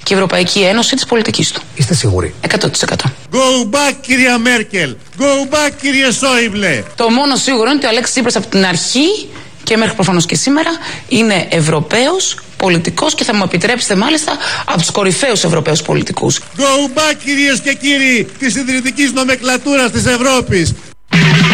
και η Ευρωπαϊκή Ένωση της πολιτικής του. Είστε σίγουροι? 100%. Go back, κυρία Μέρκελ. Go back, κύριε Σόιμπλε. Το μόνο σίγουρο είναι ότι ο Αλέξης Τσίπρας από την αρχή και μέχρι προφανώς και σήμερα είναι Ευρωπαίος πολιτικός και θα μου επιτρέψετε μάλιστα από τους κορυφαίους Ευρωπαίους πολιτικούς. Go back, κυρίες και κύριοι της ιδρυτικής νομεκλατούρας της Ευρώπης.